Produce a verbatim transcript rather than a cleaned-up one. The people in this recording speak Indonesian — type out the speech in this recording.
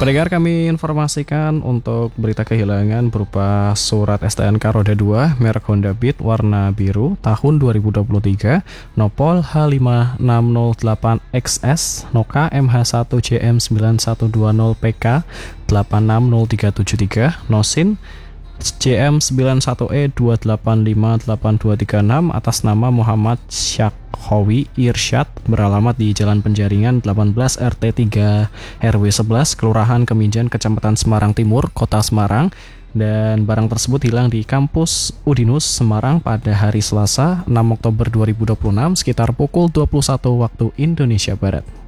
Pendengar, kami informasikan untuk berita kehilangan berupa surat S T N K roda dua merek Honda Beat warna biru tahun dua ribu dua puluh tiga, Nopol H lima enam nol delapan X S, Noka M H satu J M sembilan satu dua nol P K delapan enam nol tiga tujuh tiga, Nosin J M sembilan satu E dua delapan lima delapan dua tiga enam atas nama Muhammad Syakhowi Irsyad, beralamat di Jalan Penjaringan delapan belas R T tiga R W sebelas, Kelurahan Keminjan, Kecamatan Semarang Timur, Kota Semarang. Dan barang tersebut hilang di kampus Udinus Semarang pada hari Selasa enam Oktober dua ribu dua puluh enam sekitar pukul dua puluh satu waktu Indonesia Barat.